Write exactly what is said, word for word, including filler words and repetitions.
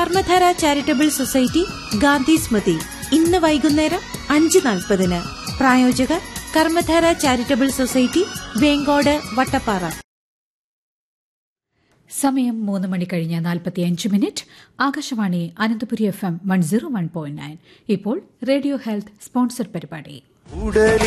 Karmadhara charitable society Gandhi സ്മൃതി ഇന്ന് വൈകുന്നേരം അഞ്ച് നാൽപ്പതിന്. പ്രായോജകർ കർമ്മധാര ചാരിറ്റബിൾ സൊസൈറ്റി, വേങ്കോട്, വട്ടപ്പാറ. സമയം മൂന്ന് മണി കഴിഞ്ഞ് നാൽപ്പത്തിയഞ്ച് minute. Akashvani Ananthapuri F M one zero one point nine. ഇപ്പോൾ റേഡിയോ ഹെൽത്ത് സ്പോൺസർ പരിപാടി.